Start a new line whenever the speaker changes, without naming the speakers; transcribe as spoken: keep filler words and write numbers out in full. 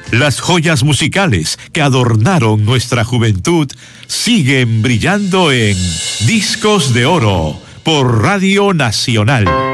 Las joyas musicales que adornaron nuestra juventud siguen brillando en Discos de Oro por Radio Nacional.